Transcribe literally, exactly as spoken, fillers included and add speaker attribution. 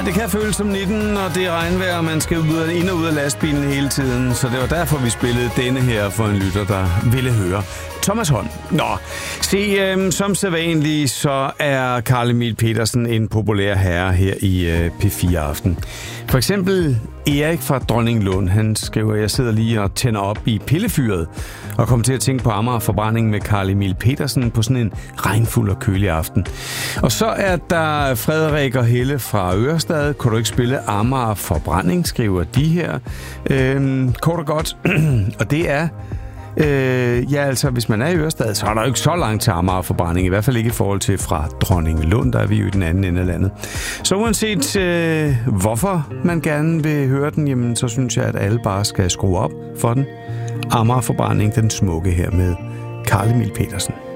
Speaker 1: det kan føles som nitten, og det er regnvejr, og man skal ud ind og ud af lastbilen hele tiden. Så det var derfor, vi spillede denne her for en lytter, der ville høre Thomas Holm. Nå, se, øhm, som sædvanligt, så er Carl Emil Petersen en populær herre her i øh, P fire Aften. For eksempel Erik fra Dronninglund, han skriver, jeg sidder lige og tænder op i pillefyret, og kommer til at tænke på Amager Forbrænding med Carl Emil Petersen på sådan en regnfuld og kølig aften. Og så er der Frederik og Helle fra Ørestad. Kunne du ikke spille Amager Forbrænding, skriver de her. Øhm, kort og godt. Og det er Øh, ja, altså, hvis man er i Ørestad, så er der jo ikke så langt til Amager Forbrænding. I hvert fald ikke i forhold til fra Dronninglund, der er vi jo i den anden ende af landet. Så uanset øh, hvorfor man gerne vil høre den, jamen, så synes jeg, at alle bare skal skrue op for den. Amager Forbrænding, den smukke her med Carl Emil Petersen.